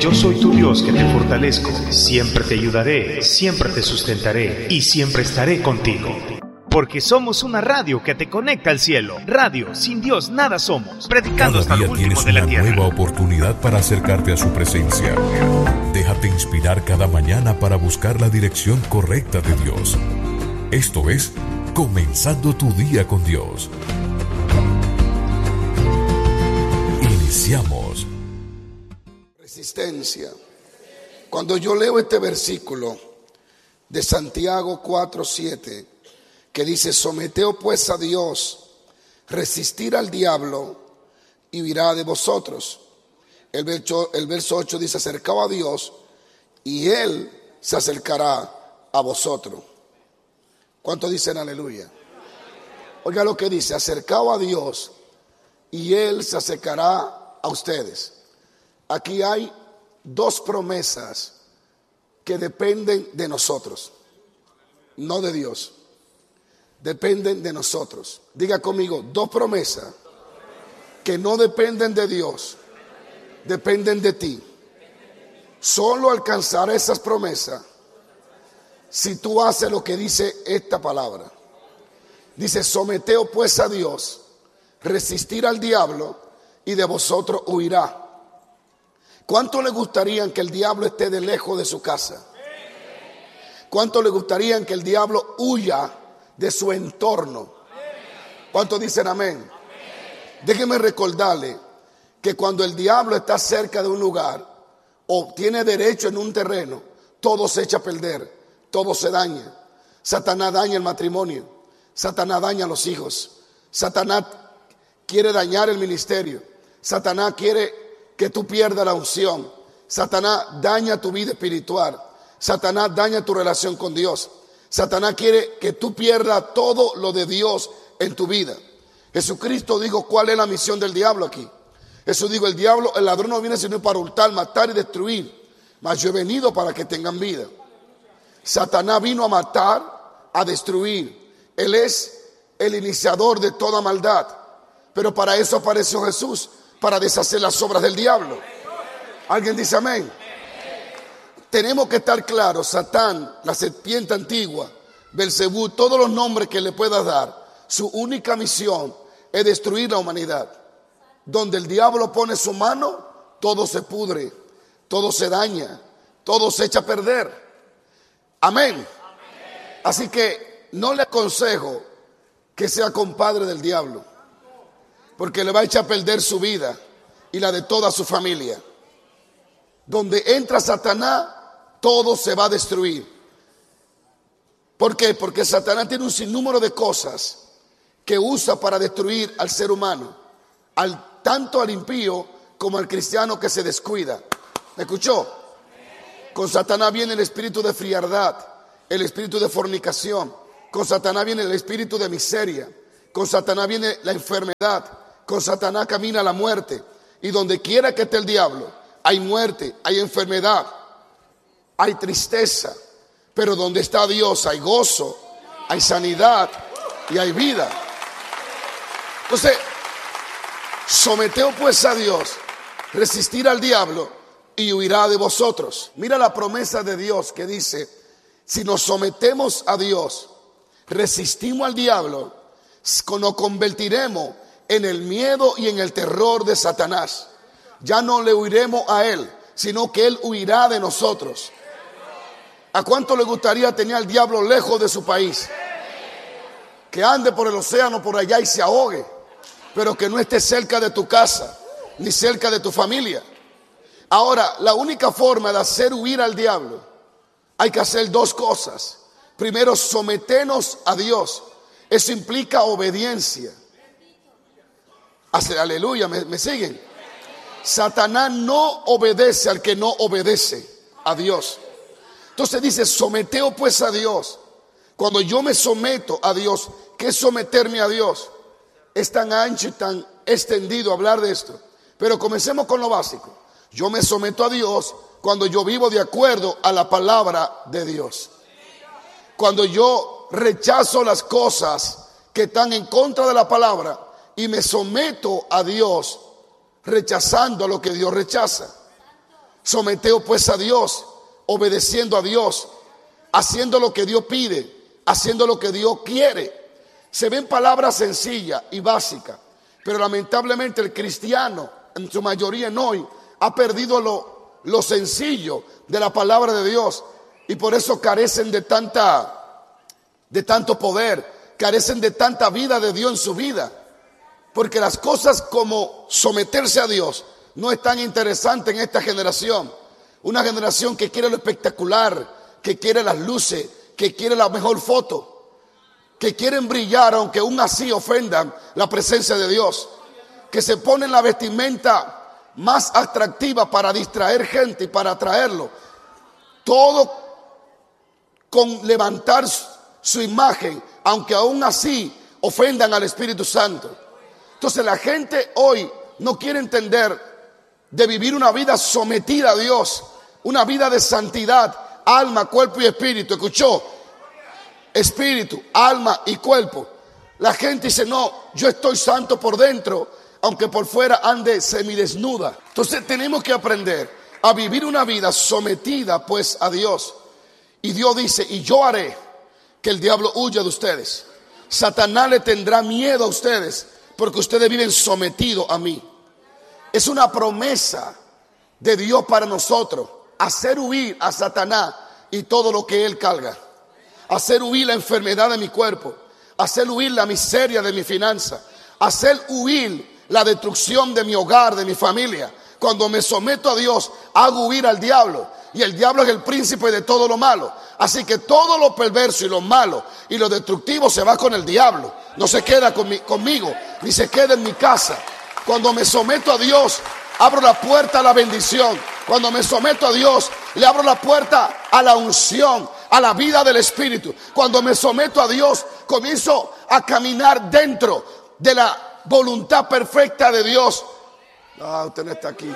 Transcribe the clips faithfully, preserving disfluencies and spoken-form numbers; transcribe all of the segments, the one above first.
yo soy tu Dios que te fortalezco, siempre te ayudaré, siempre te sustentaré y siempre estaré contigo. Porque somos una radio que te conecta al cielo. Radio, sin Dios nada somos. Predicando hasta lo último de la tierra. Cada día tienes una nueva oportunidad para acercarte a su presencia. Déjate inspirar cada mañana para buscar la dirección correcta de Dios. Esto es Comenzando tu día con Dios. Iniciamos. Resistencia. Cuando yo leo este versículo de Santiago cuatro siete, que dice: someteos pues a Dios, resistir al diablo y huirá de vosotros. El verso, el verso ocho dice: acercaos a Dios y Él se acercará a vosotros. ¿Cuántos dicen aleluya? Oiga lo que dice: acercaos a Dios y Él se acercará a ustedes. Aquí hay dos promesas que dependen de nosotros, no de Dios. Dependen de nosotros. Diga conmigo: dos promesas que no dependen de Dios, dependen de ti. Solo alcanzarás esas promesas si tú haces lo que dice esta palabra. Dice: someteos pues a Dios, resistir al diablo y de vosotros huirá. ¿Cuánto le gustaría que el diablo esté de lejos de su casa? ¿Cuánto le gustaría que el diablo huya de su entorno? ¿Cuántos dicen amén? Déjeme recordarle que cuando el diablo está cerca de un lugar o tiene derecho en un terreno, todo se echa a perder, todo se daña. Satanás daña el matrimonio, Satanás daña a los hijos, Satanás quiere dañar el ministerio, Satanás quiere que tú pierdas la unción, Satanás daña tu vida espiritual, Satanás daña tu relación con Dios. Satanás quiere que tú pierdas todo lo de Dios en tu vida. Jesucristo dijo: ¿cuál es la misión del diablo aquí? Jesús dijo: el diablo, el ladrón no viene sino para hurtar, matar y destruir, mas yo he venido para que tengan vida. Satanás vino a matar, a destruir. Él es el iniciador de toda maldad. Pero para eso apareció Jesús, para deshacer las obras del diablo. ¿Alguien dice amén? Tenemos que estar claros: Satán, la serpiente antigua, Belcebú, todos los nombres que le puedas dar, su única misión es destruir la humanidad. Donde el diablo pone su mano, todo se pudre, todo se daña, todo se echa a perder. Amén. Así que no le aconsejo que sea compadre del diablo, porque le va a echar a perder su vida y la de toda su familia. Donde entra Satanás, todo se va a destruir. ¿Por qué? Porque Satanás tiene un sinnúmero de cosas que usa para destruir al ser humano, al, tanto al impío como al cristiano que se descuida. ¿Me escuchó? Con Satanás viene el espíritu de frialdad, el espíritu de fornicación. Con Satanás viene el espíritu de miseria. Con Satanás viene la enfermedad. Con Satanás camina la muerte. Y donde quiera que esté el diablo, hay muerte, hay enfermedad, hay tristeza. Pero donde está Dios hay gozo, hay sanidad y hay vida. Entonces, someteos pues a Dios, resistir al diablo y huirá de vosotros. Mira la promesa de Dios que dice: si nos sometemos a Dios, resistimos al diablo, nos convertiremos en el miedo y en el terror de Satanás. Ya no le huiremos a él, sino que él huirá de nosotros. ¿A cuánto le gustaría tener al diablo lejos de su país? Que ande por el océano por allá y se ahogue, pero que no esté cerca de tu casa, ni cerca de tu familia. Ahora, la única forma de hacer huir al diablo, hay que hacer dos cosas. Primero, someternos a Dios. Eso implica obediencia. Hace, aleluya, ¿me, me siguen? Satanás no obedece al que no obedece a Dios. Entonces dice: someteos pues a Dios. Cuando yo me someto a Dios, ¿qué es someterme a Dios? Es tan ancho y tan extendido hablar de esto, pero comencemos con lo básico. Yo me someto a Dios cuando yo vivo de acuerdo a la palabra de Dios. Cuando yo rechazo las cosas que están en contra de la palabra y me someto a Dios rechazando lo que Dios rechaza. Someteos pues a Dios, obedeciendo a Dios, haciendo lo que Dios pide, haciendo lo que Dios quiere. Se ven palabras sencillas y básicas, pero lamentablemente el cristiano, en su mayoría en hoy, ha perdido lo, lo sencillo de la palabra de Dios, y por eso carecen de tanta, de tanto poder, carecen de tanta vida de Dios en su vida, porque las cosas como someterse a Dios no es tan interesante en esta generación. Una generación que quiere lo espectacular, que quiere las luces, que quiere la mejor foto, que quieren brillar aunque aún así ofendan la presencia de Dios, que se ponen la vestimenta más atractiva para distraer gente y para atraerlo, todo con levantar su imagen, aunque aún así ofendan al Espíritu Santo. Entonces la gente hoy no quiere entender de vivir una vida sometida a Dios, una vida de santidad, alma, cuerpo y espíritu. ¿Escuchó? Espíritu, alma y cuerpo. La gente dice, no, yo estoy santo por dentro, aunque por fuera ande semidesnuda. Entonces tenemos que aprender a vivir una vida sometida pues a Dios. Y Dios dice, y yo haré que el diablo huya de ustedes. Satanás le tendrá miedo a ustedes porque ustedes viven sometidos a mí. Es una promesa de Dios para nosotros, hacer huir a Satanás y todo lo que él carga, hacer huir la enfermedad de mi cuerpo, hacer huir la miseria de mi finanza, hacer huir la destrucción de mi hogar, de mi familia. Cuando me someto a Dios, hago huir al diablo, y el diablo es el príncipe de todo lo malo. Así que todo lo perverso y lo malo y lo destructivo se va con el diablo, no se queda con mi, conmigo, ni se queda en mi casa. Cuando me someto a Dios, abro la puerta a la bendición. Cuando me someto a Dios, le abro la puerta a la unción, a la vida del Espíritu. Cuando me someto a Dios, comienzo a caminar dentro de la voluntad perfecta de Dios. No, usted no está aquí.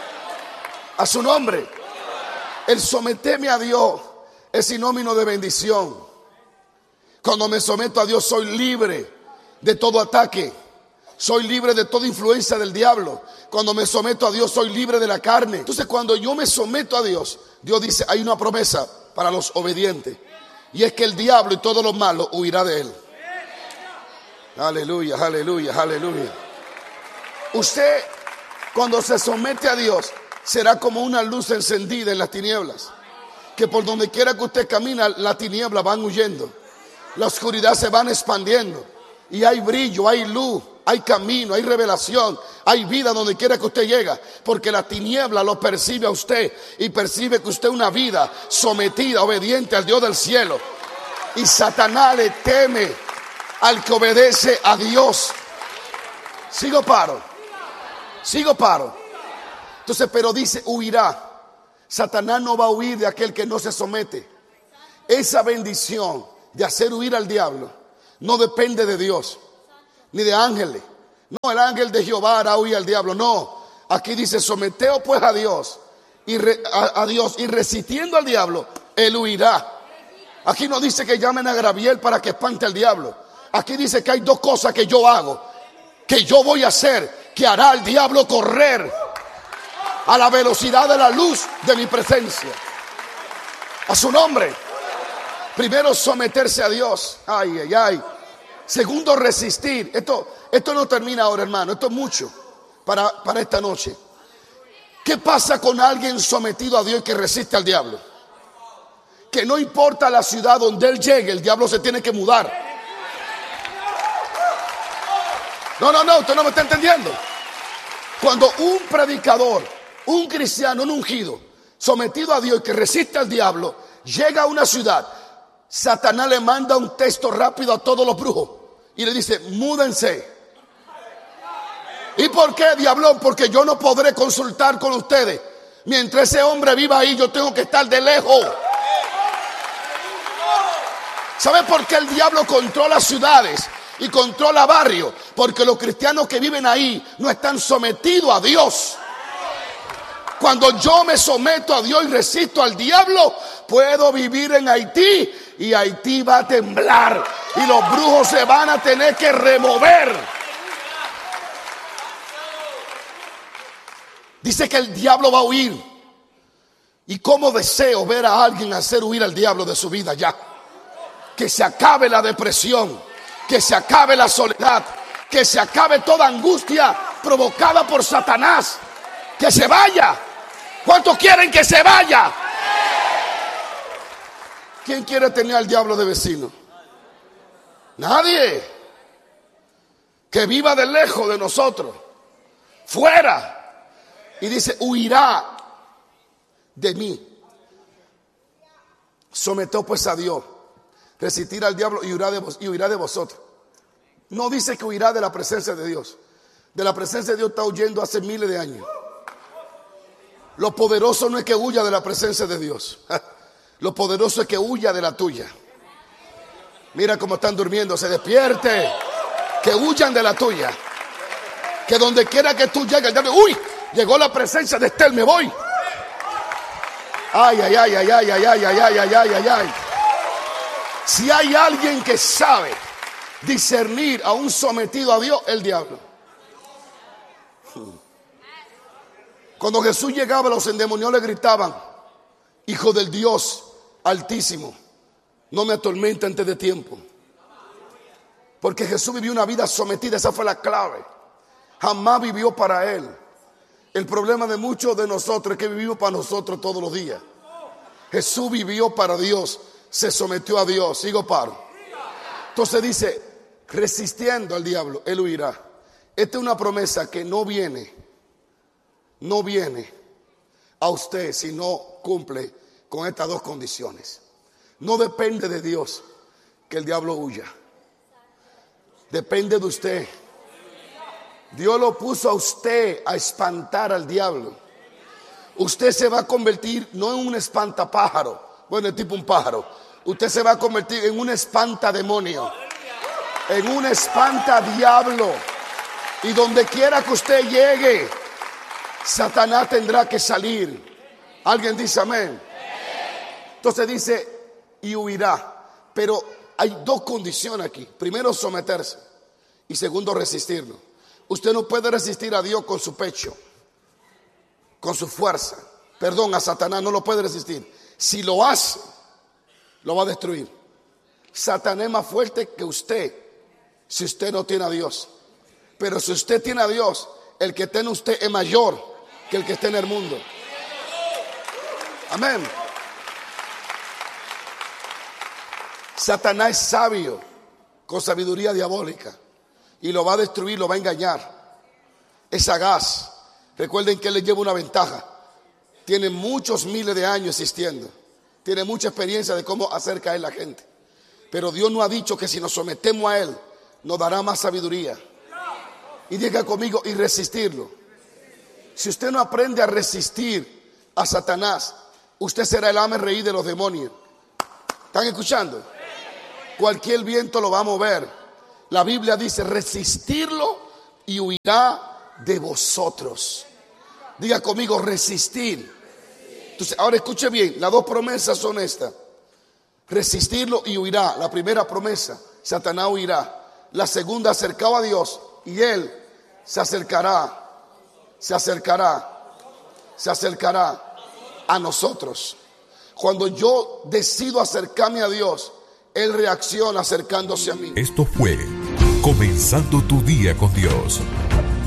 A su nombre. El someterme a Dios es sinónimo de bendición. Cuando me someto a Dios, soy libre de todo ataque. Soy libre de toda influencia del diablo. Cuando me someto a Dios, soy libre de la carne. Entonces, cuando yo me someto a Dios, Dios dice, hay una promesa para los obedientes, y es que el diablo y todo lo malo huirá de él. Aleluya, aleluya, aleluya. Usted, cuando se somete a Dios, será como una luz encendida en las tinieblas, que por donde quiera que usted camina, las tinieblas van huyendo, la oscuridad se van expandiendo, y hay brillo, hay luz, hay camino, hay revelación, hay vida donde quiera que usted llega, porque la tiniebla lo percibe a usted y percibe que usted es una vida sometida, obediente al Dios del cielo. Y Satanás le teme al que obedece a Dios. Sigo paro, sigo paro. Entonces, pero dice, huirá. Satanás no va a huir de aquel que no se somete. Esa bendición de hacer huir al diablo no depende de Dios ni de ángeles. No, el ángel de Jehová hará huir al diablo. No, aquí dice, someteos pues a Dios y re, a, a Dios y resistiendo al diablo, él huirá. Aquí no dice que llamen a Gabriel para que espante al diablo. Aquí dice que hay dos cosas que yo hago, que yo voy a hacer, que hará al diablo correr a la velocidad de la luz de mi presencia. A su nombre. Primero, someterse a Dios. Ay, ay, ay. Segundo, resistir. Esto, esto no termina ahora, hermano. Esto es mucho para, para esta noche. ¿Qué pasa con alguien sometido a Dios que resiste al diablo? Que no importa la ciudad donde él llegue, el diablo se tiene que mudar. No, no, no, usted no me está entendiendo. Cuando un predicador, un cristiano, un ungido, sometido a Dios y que resiste al diablo, llega a una ciudad, Satanás le manda un texto rápido a todos los brujos y le dice, múdense. ¿Y por qué, diablón? Porque yo no podré consultar con ustedes. Mientras ese hombre viva ahí, yo tengo que estar de lejos. ¿Sabe por qué el diablo controla ciudades y controla barrios? Porque los cristianos que viven ahí no están sometidos a Dios. Cuando yo me someto a Dios y resisto al diablo, puedo vivir en Haití y Haití va a temblar y los brujos se van a tener que remover. Dice que el diablo va a huir. Y cómo deseo ver a alguien hacer huir al diablo de su vida ya. Que se acabe la depresión, que se acabe la soledad, que se acabe toda angustia provocada por Satanás. Que se vaya. ¿Cuántos quieren que se vaya? ¿Quién quiere tener al diablo de vecino? Nadie. Que viva de lejos de nosotros, fuera. Y dice, huirá de mí. Someteos pues a Dios, resistir al diablo y huirá de vos, y huirá de vosotros. No dice que huirá de la presencia de Dios. De la presencia de Dios está huyendo hace miles de años. Lo poderoso no es que huya de la presencia de Dios. Lo poderoso es que huya de la tuya. Mira cómo están durmiendo, se despierte. Que huyan de la tuya. Que donde quiera que tú llegues, ya me, uy, llegó la presencia de Estel, me voy. Ay, ay, ay, ay, ay, ay, ay, ay, ay, ay, ay, ay. Si hay alguien que sabe discernir a un sometido a Dios, el diablo. Cuando Jesús llegaba, los endemoniados le gritaban: Hijo del Dios Altísimo, no me atormente antes de tiempo. Porque Jesús vivió una vida sometida, esa fue la clave. Jamás vivió para Él. El problema de muchos de nosotros es que vivimos para nosotros todos los días. Jesús vivió para Dios, se sometió a Dios. Sigo paro. Entonces dice, resistiendo al diablo, Él huirá. Esta es una promesa que no viene, no viene a usted si no cumple con estas dos condiciones. No depende de Dios que el diablo huya. Depende de usted. Dios lo puso a usted a espantar al diablo. Usted se va a convertir no en un espantapájaro, bueno, es tipo un pájaro. Usted se va a convertir en un espantademonio, en un espantadiablo. Y donde quiera que usted llegue, Satanás tendrá que salir. ¿Alguien dice amén? Entonces dice, y huirá. Pero hay dos condiciones aquí. Primero, someterse. Y segundo, resistirlo. Usted no puede resistir a Dios con su pecho, con su fuerza. Perdón, a Satanás no lo puede resistir. Si lo hace, lo va a destruir. Satanás es más fuerte que usted si usted no tiene a Dios. Pero si usted tiene a Dios, el que tiene usted es mayor que el que está en el mundo. Amén. Satanás es sabio, con sabiduría diabólica, y lo va a destruir, lo va a engañar. Es sagaz. Recuerden que él le lleva una ventaja. Tiene muchos miles de años existiendo. Tiene mucha experiencia de cómo hacer caer la gente. Pero Dios no ha dicho que si nos sometemos a Él, nos dará más sabiduría. Y diga conmigo, y resistirlo. Si usted no aprende a resistir a Satanás, usted será el ame reír de los demonios. ¿Están escuchando? Cualquier viento lo va a mover. La Biblia dice, resistirlo y huirá de vosotros. Diga conmigo, resistir. Entonces, ahora escuche bien, las dos promesas son estas. Resistirlo y huirá. La primera promesa, Satanás huirá. La segunda, acercado a Dios y Él se acercará, se acercará, se acercará a nosotros. Cuando yo decido acercarme a Dios, Él reacciona acercándose a mí. Esto fue Comenzando tu Día con Dios.